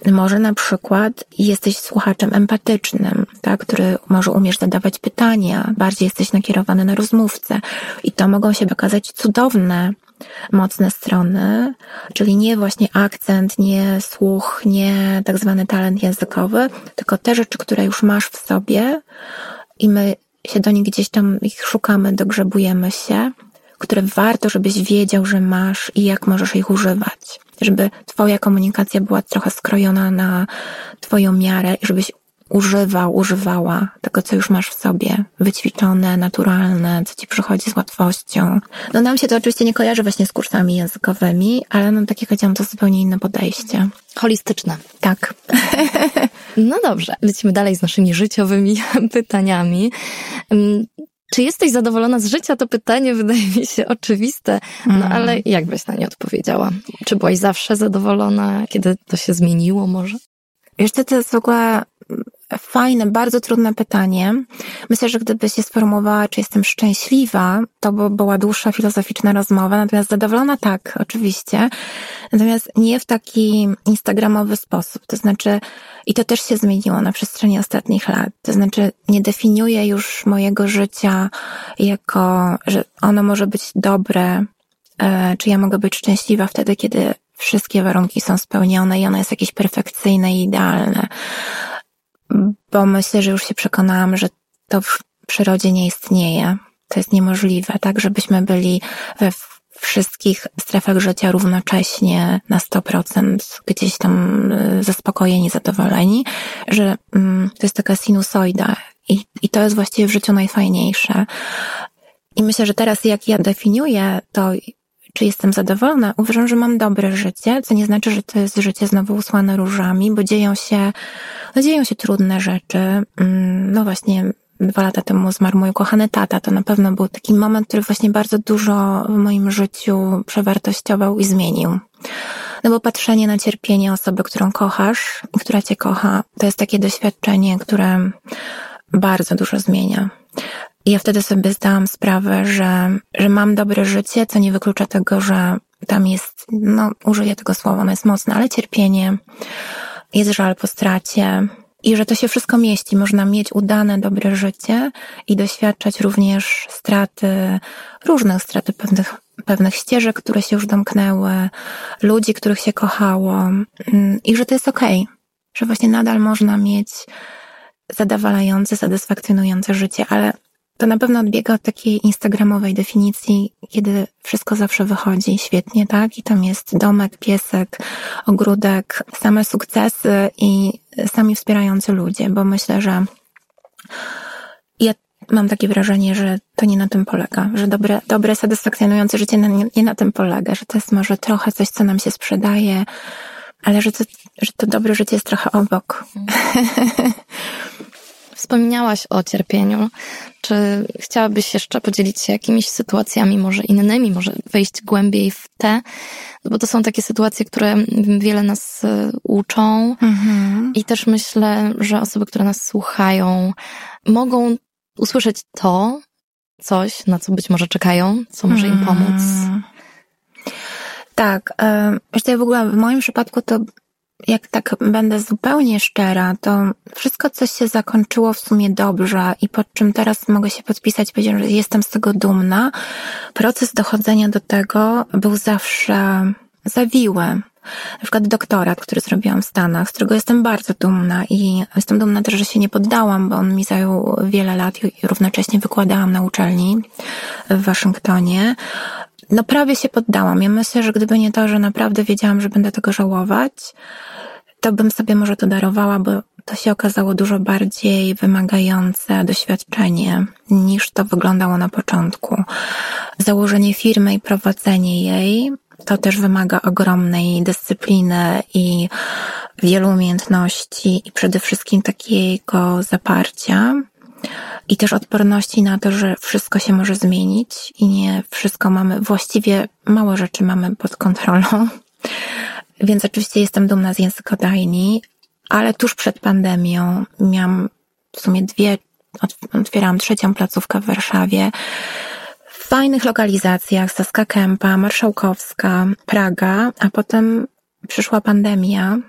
może na przykład jesteś słuchaczem empatycznym, tak, który może umiesz zadawać pytania, bardziej jesteś nakierowany na rozmówcę i to mogą się okazać cudowne, mocne strony, czyli nie właśnie akcent, nie słuch, nie tak zwany talent językowy, tylko te rzeczy, które już masz w sobie i my się do nich gdzieś tam ich szukamy, dogrzebujemy się, które warto, żebyś wiedział, że masz i jak możesz ich używać. Żeby twoja komunikacja była trochę skrojona na twoją miarę i żebyś używała tego, co już masz w sobie, wyćwiczone, naturalne, co ci przychodzi z łatwością. No nam się to oczywiście nie kojarzy właśnie z kursami językowymi, ale no tak jak powiedziałam, to zupełnie inne podejście. Holistyczne. Tak. No dobrze, lecimy dalej z naszymi życiowymi pytaniami. Czy jesteś zadowolona z życia? To pytanie wydaje mi się oczywiste, no ale jak byś na nie odpowiedziała? Czy byłaś zawsze zadowolona? Kiedy to się zmieniło może? Wiesz co, to jest w ogóle fajne, bardzo trudne pytanie. Myślę, że gdyby się sformułowała, czy jestem szczęśliwa, to by była dłuższa filozoficzna rozmowa, natomiast zadowolona tak, oczywiście, natomiast nie w taki instagramowy sposób, to znaczy, i to też się zmieniło na przestrzeni ostatnich lat, to znaczy nie definiuję już mojego życia jako, że ono może być dobre, czy ja mogę być szczęśliwa wtedy, kiedy wszystkie warunki są spełnione i ono jest jakieś perfekcyjne i idealne. Bo myślę, że już się przekonałam, że to w przyrodzie nie istnieje. To jest niemożliwe, tak, żebyśmy byli we wszystkich strefach życia równocześnie na 100% gdzieś tam zaspokojeni, zadowoleni, że to jest taka sinusoida i to jest właściwie w życiu najfajniejsze. I myślę, że teraz jak ja definiuję to, czy jestem zadowolona, uważam, że mam dobre życie, co nie znaczy, że to jest życie znowu usłane różami, bo dzieją się trudne rzeczy. No właśnie 2 lata temu zmarł mój ukochany tata. To na pewno był taki moment, który właśnie bardzo dużo w moim życiu przewartościował i zmienił. No bo patrzenie na cierpienie osoby, którą kochasz i która cię kocha, to jest takie doświadczenie, które bardzo dużo zmienia. I ja wtedy sobie zdałam sprawę, że mam dobre życie, co nie wyklucza tego, że tam jest, no użyję tego słowa, ono jest mocne, ale cierpienie, jest żal po stracie i że to się wszystko mieści. Można mieć udane, dobre życie i doświadczać również różnych strat pewnych ścieżek, które się już domknęły, ludzi, których się kochało i że to jest okej, że właśnie nadal można mieć zadowalające, satysfakcjonujące życie, ale to na pewno odbiega od takiej instagramowej definicji, kiedy wszystko zawsze wychodzi świetnie, tak? I tam jest domek, piesek, ogródek, same sukcesy i sami wspierający ludzie, bo myślę, że ja mam takie wrażenie, że to nie na tym polega, że dobre, satysfakcjonujące życie nie na tym polega, że to jest może trochę coś, co nam się sprzedaje, ale że to dobre życie jest trochę obok. Wspomniałaś o cierpieniu. Czy chciałabyś jeszcze podzielić się jakimiś sytuacjami, może innymi, może wejść głębiej w te? Bo to są takie sytuacje, które wiele nas uczą i też myślę, że osoby, które nas słuchają, mogą usłyszeć coś, na co być może czekają, co może im pomóc. Tak. Wiesz co, ja w ogóle w moim przypadku to jak tak będę zupełnie szczera, to wszystko, co się zakończyło w sumie dobrze i pod czym teraz mogę się podpisać i powiedzieć, że jestem z tego dumna, proces dochodzenia do tego był zawsze zawiły. Na przykład doktorat, który zrobiłam w Stanach, z którego jestem bardzo dumna i jestem dumna też, że się nie poddałam, bo on mi zajął wiele lat i równocześnie wykładałam na uczelni w Waszyngtonie. No prawie się poddałam. Ja myślę, że gdyby nie to, że naprawdę wiedziałam, że będę tego żałować, to bym sobie może to darowała, bo to się okazało dużo bardziej wymagające doświadczenie niż to wyglądało na początku. Założenie firmy i prowadzenie jej to też wymaga ogromnej dyscypliny i wielu umiejętności i przede wszystkim takiego zaparcia i też odporności na to, że wszystko się może zmienić i nie wszystko właściwie mało rzeczy mamy pod kontrolą. Więc oczywiście jestem dumna z Językodajni, ale tuż przed pandemią miałam w sumie otwierałam 3. placówkę w Warszawie, w fajnych lokalizacjach, Saska Kępa, Marszałkowska, Praga, a potem przyszła pandemia